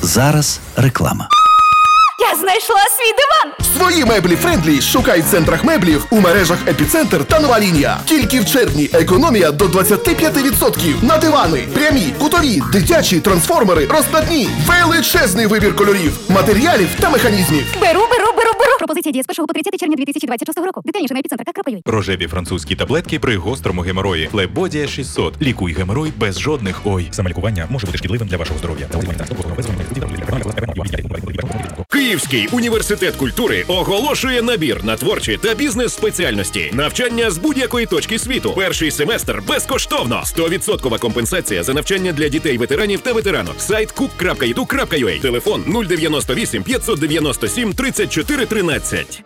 Зараз реклама. Я знайшла свій диван! Свої меблі Френдлі шукай в центрах меблів у мережах Епіцентр та Нова Лінія. Тільки в червні економія до 25% на дивани, прямі, кутові, дитячі, трансформери, розкладні, величезний вибір кольорів, матеріалів та механізмів. Беру. Пропозиція діє з 1 по 30 червня 2026 року. Детальніше на епіцентр.ua. Рожеві французькі таблетки при гострому геморої. Флебодія 600. Лікуй геморой без жодних ой. Самолікування може бути шкідливим для вашого здоров'я. Київський університет культури оголошує набір на творчі та бізнес-спеціальності. Навчання з будь-якої точки світу. Перший семестр безкоштовно. 100% компенсація за навчання для дітей ветеранів та ветеранок. Сайт cook.edu.ua. Телефон 098 597 34 13.